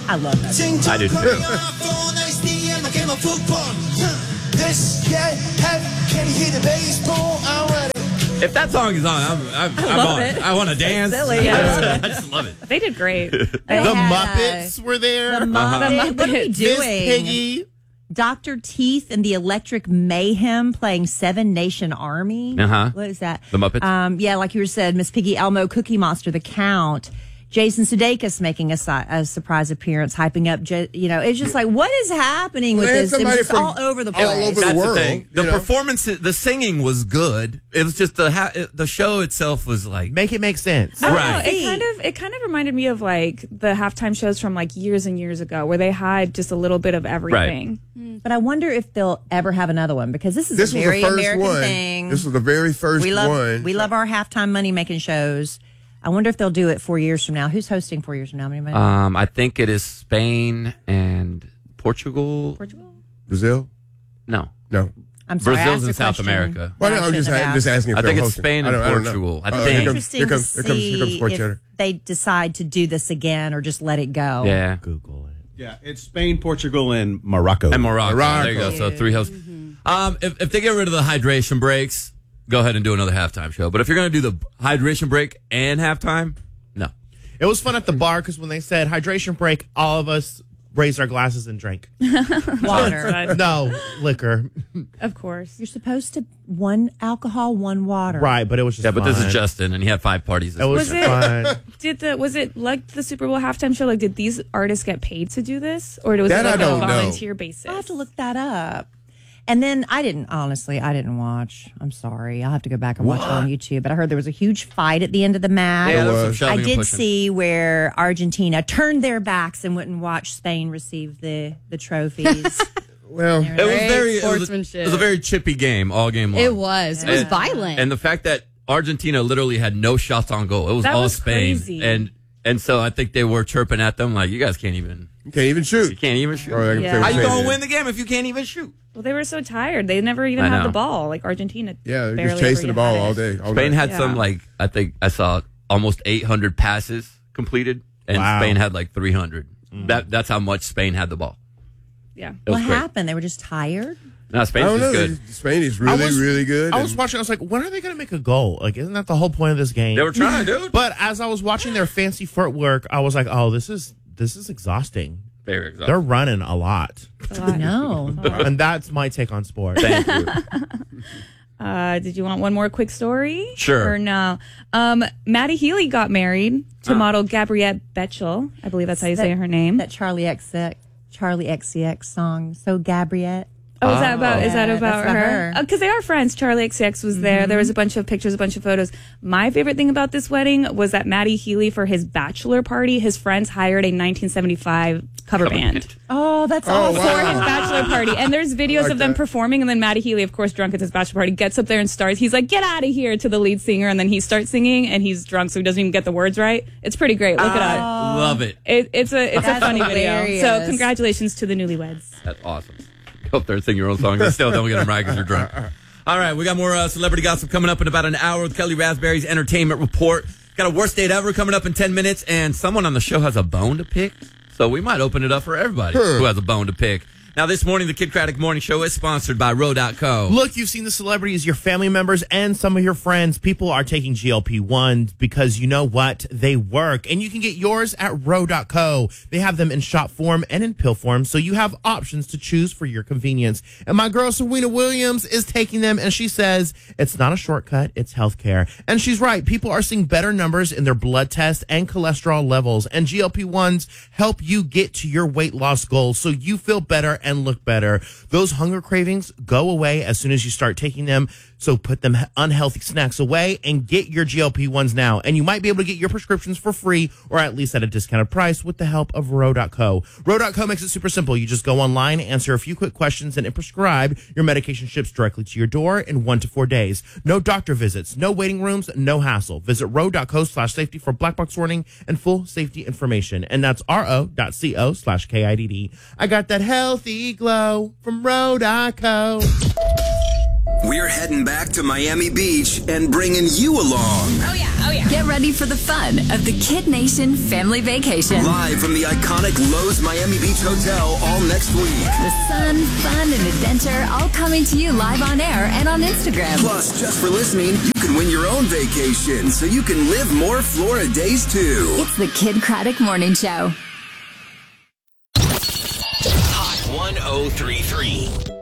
I love that. I do too. If that song is on, I'm on it. I want to dance. Silly. I just love it. They did great. The Muppets were there. The Muppets. What are we Miss doing? Piggy. Dr. Teeth and the Electric Mayhem playing Seven Nation Army. Uh-huh. What is that? The Muppets? Yeah, like you said, Miss Piggy, Elmo, Cookie Monster, The Count. Jason Sudeikis making a surprise appearance, hyping up. It's just like, what is happening with this? It was all over the place. All over That's the world. the thing. The performance, the singing was good. It was just the show itself was like, Make it make sense. I don't Right. know, it kind of reminded me of like the halftime shows from like years and years ago where they had just a little bit of everything. But I wonder if they'll ever have another one because this is This a was very the first American one. thing. This was the very first one. We love our halftime money making shows. I wonder if they'll do it 4 years from now. Who's hosting 4 years from now? Anybody? I think it is Spain and Portugal. Brazil? No. I'm sorry, I Brazil's asked in a South question America. Well, that I I'm just shouldn't have asked. asking if I they're think it's hosting. Spain and I don't know. Portugal. I Oh, think. here Interesting comes to see Sports if Center. they decide to do this again or just let it go. Yeah. Google it. Yeah, it's Spain, Portugal, and Morocco. And Morocco. Morocco. There you go. So 3 hosts. If they get rid of the hydration breaks, go ahead and do another halftime show. But if you're going to do the hydration break and halftime, no. It was fun at the bar because when they said hydration break, all of us raised our glasses and drank. Water. No, liquor. Of course. You're supposed to one alcohol, one water. Right, but it was just Yeah, but this fun. is Justin, and he had 5 parties. It was Was it- fun. Was it like the Super Bowl halftime show? Like, did these artists get paid to do this, or was That it like I don't a know. volunteer basis? I'll have to look that up. And then I didn't watch. I'm sorry. I'll have to go back and watch it on YouTube. But I heard there was a huge fight at the end of the match. Yeah, there was some was. shoving I and did pushing. see where Argentina turned their backs and wouldn't watch Spain receive the trophies. Well, It was very sportsmanship. It was a very chippy game all game long. It was. It was And- violent. And the fact that Argentina literally had no shots on goal. It was That all was Spain. crazy. And so I think they were chirping at them like, you guys can't even you can't even shoot. shoot. Or they can Yeah. say How you Spain gonna did. win the game if you can't even shoot? Well, they were so tired. They never even I had know. the ball. Like Argentina. Yeah, they're barely just chasing ever the ball had all it. day. All Spain night. had Yeah. some I think I saw almost 800 passes completed, and Wow. Spain had like 300. That's how much Spain had the ball. Yeah. It was What great. happened? They were just tired? No, I Spain's don't just know. good. Spain is really, really good. I was and- watching. I was like, when are they going to make a goal? Like, isn't that the whole point of this game? They were trying, dude. But as I was watching their fancy footwork, I was like, oh, this is exhausting. Very exhausting. They're running a lot. No. And that's my take on sport. Thank you. Did you want one more quick story? Sure. Or no? Maddie Healy got married to model Gabriette Betchel. I believe that's how you say her name. That Charlie XCX song. So Gabriette. Oh, is that about Yeah, that's about her? her. Because they are friends. Charlie XCX was there. There was a bunch of pictures, a bunch of photos. My favorite thing about this wedding was that Maddie Healy, for his bachelor party, his friends hired a 1975 cover band Oh, that's awesome. for his bachelor party. And there's videos of them performing. And then Maddie Healy, of course, drunk at his bachelor party, gets up there and starts. He's like, "Get out of here," to the lead singer. And then he starts singing, and he's drunk, so he doesn't even get the words right. It's pretty great. Look it up. Love it. It's a funny video. So hilarious. congratulations to the newlyweds. That's awesome. Go up there and sing your own song, but still don't get them right because you're drunk. All right, we got more celebrity gossip coming up in about an hour with Kelly Raspberry's Entertainment Report. Got a worst date ever coming up in 10 minutes, and someone on the show has a bone to pick, so we might open it up for everybody who has a bone to pick. Now, this morning, the Kid Craddock Morning Show is sponsored by Row.co. Look, you've seen the celebrities, your family members, and some of your friends. People are taking GLP-1s because you know what? They work. And you can get yours at Row.co. They have them in shot form and in pill form, so you have options to choose for your convenience. And my girl, Serena Williams, is taking them, and she says it's not a shortcut, it's healthcare. And she's right. People are seeing better numbers in their blood tests and cholesterol levels. And GLP-1s help you get to your weight loss goals so you feel better and look better. Those hunger cravings go away as soon as you start taking them. So put them unhealthy snacks away and get your GLP-1s now. And you might be able to get your prescriptions for free or at least at a discounted price with the help of Row.co. Row.co makes it super simple. You just go online, answer a few quick questions, and it prescribe. Your medication ships directly to your door in 1 to 4 days. No doctor visits, no waiting rooms, no hassle. Visit Row.co/safety for black box warning and full safety information. And that's RO.co/KIDD. I got that healthy glow from Row.co. We're heading back to Miami Beach and bringing you along. Oh, yeah. Oh, yeah. Get ready for the fun of the Kid Nation Family Vacation. Live from the iconic Lowe's Miami Beach Hotel all next week. The sun, fun, and adventure all coming to you live on air and on Instagram. Plus, just for listening, you can win your own vacation so you can live more Florida days too. It's the Kid Craddock Morning Show. Hot 1033.